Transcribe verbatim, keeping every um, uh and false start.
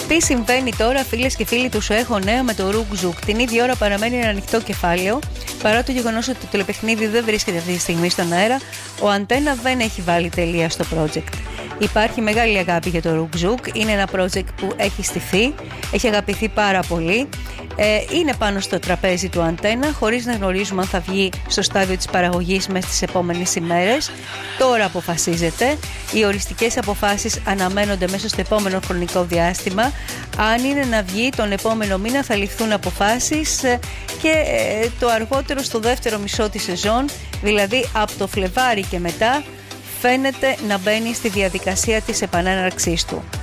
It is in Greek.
Τι συμβαίνει τώρα, φίλες και φίλοι του Σου Έχω Νέα, με το Ρουκ Ζουκ? Την ίδια ώρα παραμένει ένα ανοιχτό κεφάλαιο, παρά το γεγονός ότι το τηλεπαιχνίδι δεν βρίσκεται αυτή τη στιγμή στον αέρα. Ο Αντένα δεν έχει βάλει τελεία στο project. Υπάρχει μεγάλη αγάπη για το Ρουκ Ζουκ. Είναι ένα project που έχει στηθεί, έχει αγαπηθεί πάρα πολύ. Ε, είναι πάνω στο τραπέζι του Αντένα, χωρίς να γνωρίζουμε αν θα βγει στο στάδιο της παραγωγής μέσα στις επόμενες ημέρες. Τώρα αποφασίζεται. Οι οριστικές αποφάσεις αναμένονται μέσα στο επόμενο χρονικό διάστημα. Αν είναι να βγει τον επόμενο μήνα, θα ληφθούν αποφάσεις και ε, το αργότερο στο δεύτερο μισό της σεζόν, δηλαδή από το Φλεβάρι και μετά, φαίνεται να μπαίνει στη διαδικασία της επανέναρξής του.